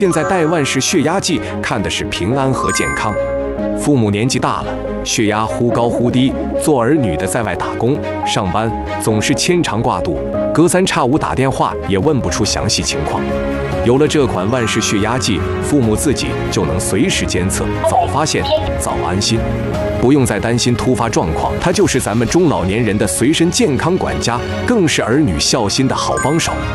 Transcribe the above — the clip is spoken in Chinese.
现在带万氏血压计看的是平安和健康。父母年纪大了，血压忽高忽低，做儿女的在外打工上班，总是牵肠挂肚，隔三差五打电话也问不出详细情况。有了这款万氏血压计，父母自己就能随时监测，早发现，早安心，不用再担心突发状况。它就是咱们中老年人的随身健康管家，更是儿女孝心的好帮手。